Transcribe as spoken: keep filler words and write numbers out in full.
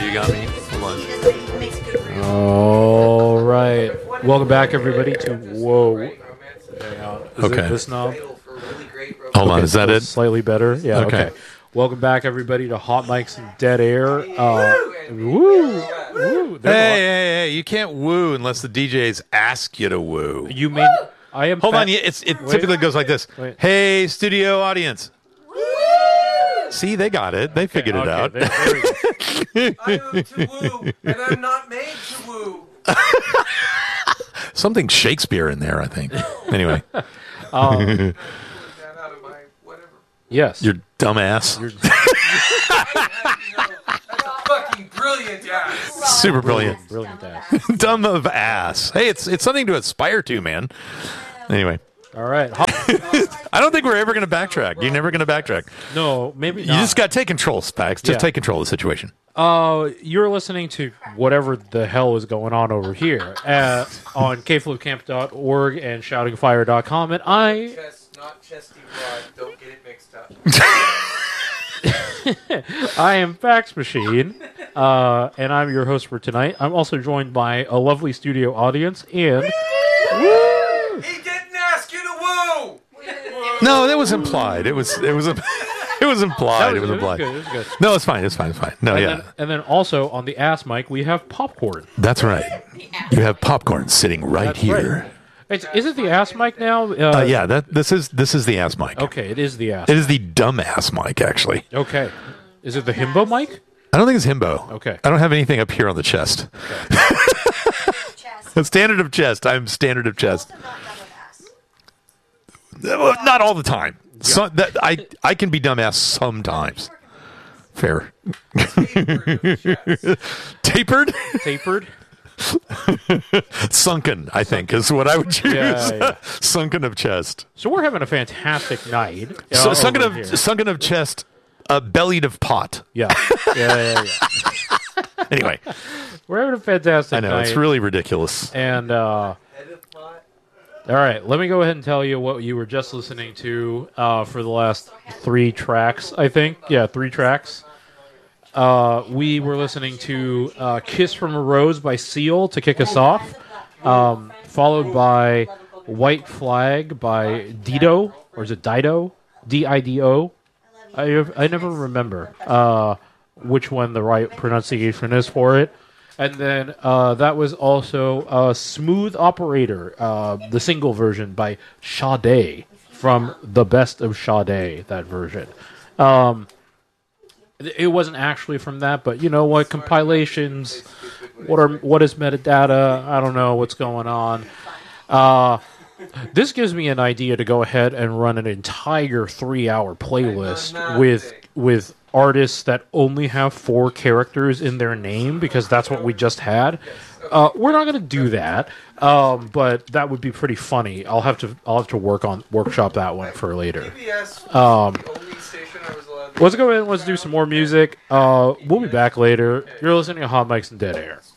you got me. Hold on. All right. Welcome back, everybody, to Whoa. Hang on. Is Okay. it this knob? Hold on, Okay, is that so it? Slightly better. Yeah. Okay. Okay. Welcome back, everybody, to Hot Mics and Dead Air. Uh, woo, woo. Hey, There's a lot- hey, hey! You can't woo unless the D Js ask you to woo. You mean I am? Hold fa- on, yeah, it's it Wait. typically goes like this. Wait. Hey, studio audience. See, they got it. They figured it Okay, out. there- there we go. I own to woo, and I'm not made to woo. Something Shakespeare in there, I think. Anyway, Get that out of my whatever. Yes. your dumbass. You're- That's a fucking brilliant ass. Super brilliant. Brilliant ass. Dumb of ass. Hey, it's it's something to aspire to, man. Anyway, All right. Hot- I don't think we're ever going to backtrack. You're never going to backtrack. no, maybe You not. just got to take control, Spax. Just Yeah. take control of the situation. Uh, you're listening to whatever the hell is going on over here at, on k flip camp dot org and shouting fire dot com, and I Chest, not chesty broad. Don't get it mixed up. I am Fax Machine, uh, and I'm your host for tonight. I'm also joined by a lovely studio audience, and He didn't ask you to woo. No, that was implied. It was it was a, it was implied. It was, implied. good. It was good. No, it's fine. It's fine. It's fine. No, And, yeah, then, and then also on the ass mic we have popcorn. that's right. You have popcorn sitting right That's here. right. It's, is it the ass mic now? Uh, Uh, yeah, that this is this is the ass mic. Okay, it is the ass. It is the dumb ass mic, actually. Okay, is it the himbo mic? I don't think it's himbo. Okay. I don't have anything up here on the chest. Standard of chest. I'm standard of chest. Well, not all the time. So, that, I I can be dumbass sometimes. Fair. Tapered, Tapered. sunken. I think is what I would choose. Yeah, yeah. Sunken of chest. So we're having a fantastic night. So, uh, sunken over of here. sunken of chest. Uh, bellied of pot. Yeah. Yeah, yeah, yeah. Anyway, We're having a fantastic I know night. it's really ridiculous. And, uh, all right, let me go ahead and tell you what you were just listening to uh, for the last three tracks, I think. Yeah, three tracks. Uh, we were listening to uh, Kiss from a Rose by Seal to kick us off, um, followed by White Flag by Dido, or is it Dido? D I D O? I, I never remember uh, which one the right pronunciation is for it. And then uh, that was also uh, Smooth Operator, uh, the single version by Sade from The Best of Sade, that version. Um, it wasn't actually from that, but you know what? Compilations, what are what is metadata? I don't know what's going on. Uh, this gives me an idea to go ahead and run an entire three-hour playlist with with artists that only have four characters in their name because that's what we just had. Uh, we're not going to do that, um, but that would be pretty funny. I'll have to I'll have to work on workshop that one for later. P B S Um, was the only station I was allowed to Let's go ahead and let's do some more music. Uh, we'll be back later. You're listening to Hot Mics and Dead Air.